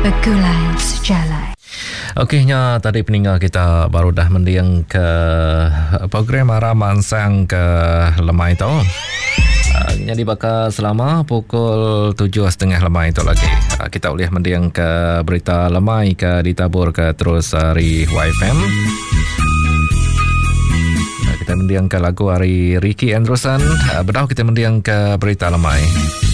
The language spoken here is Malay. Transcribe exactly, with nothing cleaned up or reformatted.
Bergulai sejalan. Okeynya tadi peninggal kita baru dah mendiang ke program Araman Sang ke Lemai tu. Uh, jadi bakal selama pukul tujuh setengah lemai itu lagi. Uh, kita boleh mendiang ke berita lemai ke ditabur ke terus hari Y F M. Uh, kita mendiang ke lagu hari Ricky Andrewson. Uh, Bedau kita mendiang ke berita lemai.